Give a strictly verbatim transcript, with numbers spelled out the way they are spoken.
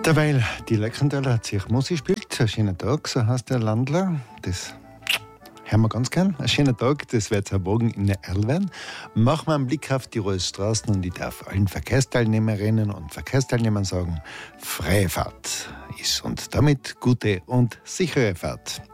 Derweil die Leckendaler Zirchmusik spielt, ein schöner Tag, so heißt der Landler. Das hören wir ganz gern. Ein schöner Tag, das wird es morgen in der Erl werden. Machen wir einen Blick auf die Straßen und ich darf allen Verkehrsteilnehmerinnen und Verkehrsteilnehmern sagen, freie Fahrt ist und damit gute und sichere Fahrt.